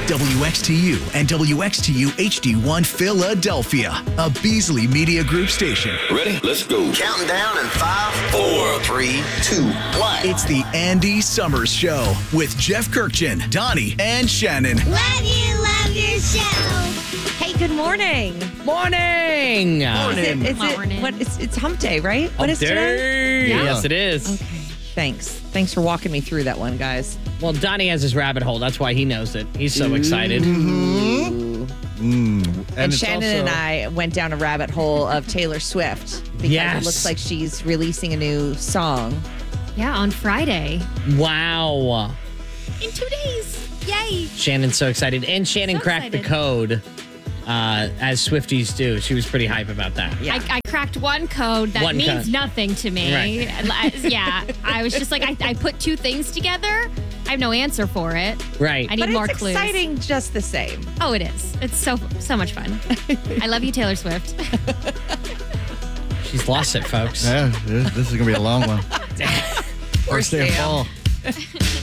WXTU and WXTU HD1 Philadelphia, a Beasley Media Group station. Ready? Let's go. Counting down in 5, 4, 3, 2, 1. It's the Andy Summers Show with Jeff Kirkchin, Donnie, and Shannon. Love your show. Hey, good morning. Morning. It's hump day, right? What is today? Yeah. Yes, it is. Okay. Thanks for walking me through that one, guys. Well, Donnie has his rabbit hole. That's why he knows it. He's so excited. And Shannon and I went down a rabbit hole of Taylor Swift because it looks like she's releasing a new song. Yeah, on Friday. Wow. In 2 days. Yay. Shannon's so excited. And Shannon So cracked the excited. code, as Swifties do. She was pretty hype about that. Yeah. I cracked one code that means nothing to me. Right. Yeah. I was just like, I put two things together. I have no answer for it. Right. I need But more it's clues. exciting just the same. Oh, it is. It's so much fun. I love you, Taylor Swift. She's lost it, folks. Yeah, this is going to be a long one. Poor First day of Sam. fall.